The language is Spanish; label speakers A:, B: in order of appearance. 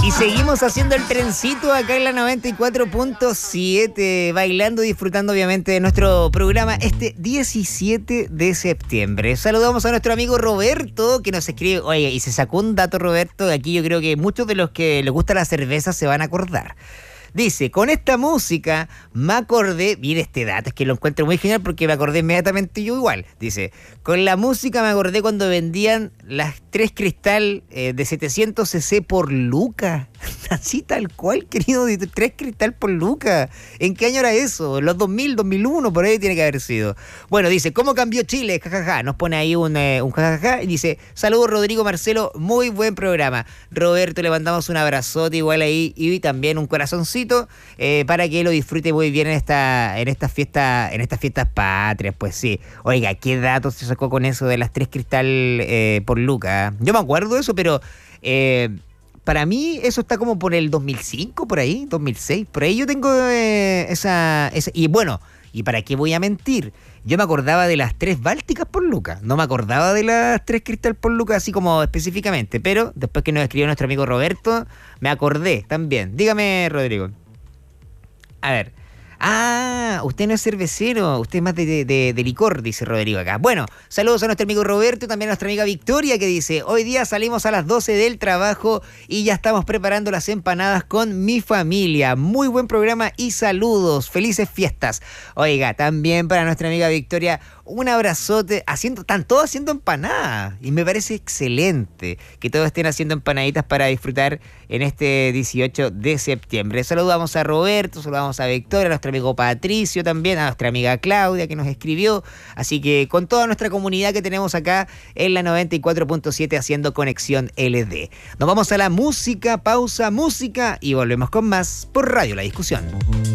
A: Y seguimos haciendo el trencito acá en la 94.7, bailando y disfrutando obviamente de nuestro programa este 17 de septiembre. Saludamos a nuestro amigo Roberto que nos escribe, oye, y se sacó un dato Roberto, de aquí yo creo que muchos de los que les gusta la cerveza se van a acordar. Dice, con esta música me acordé, mire este dato, es que lo encuentro muy genial porque me acordé inmediatamente yo igual. Dice, con la música me acordé cuando vendían las 3 Cristal de 700 cc por lucas. Así tal cual, querido, 3 Cristal por lucas. ¿En qué año era eso? ¿Los 2000, 2001? Por ahí tiene que haber sido. Bueno, dice, ¿cómo cambió Chile? Jajaja. Nos pone ahí un jajaja y dice, saludos Rodrigo, Marcelo, muy buen programa. Roberto, le mandamos un abrazote igual ahí y también un corazoncito para que lo disfrute muy bien en estas fiestas patrias, pues sí. Oiga, qué datos se sacó con eso de las 3 Cristal por lucas. Yo me acuerdo de eso, pero para mí eso está como por el 2005, por ahí, 2006. Por ahí yo tengo esa... Y bueno, ¿y para qué voy a mentir? Yo me acordaba de las 3 Bálticas por lucas. No me acordaba de las 3 Cristal por lucas así como específicamente. Pero después que nos escribió nuestro amigo Roberto, me acordé también. Dígame, Rodrigo. A ver. Ah, usted no es cervecero, usted es más de licor, dice Rodrigo acá. Bueno, saludos a nuestro amigo Roberto y también a nuestra amiga Victoria que dice, hoy día salimos a las 12 del trabajo y ya estamos preparando las empanadas con mi familia. Muy buen programa y saludos, felices fiestas. Oiga, también para nuestra amiga Victoria, un abrazote. Están todos haciendo empanadas y me parece excelente que todos estén haciendo empanaditas para disfrutar en este 18 de septiembre. Saludamos a Roberto, saludamos a Victoria, a nuestro amigo Patricio también, a nuestra amiga Claudia que nos escribió. Así que con toda nuestra comunidad que tenemos acá en la 94.7 haciendo Conexión LD. Nos vamos a la música, pausa música y volvemos con más por Radio La Discusión.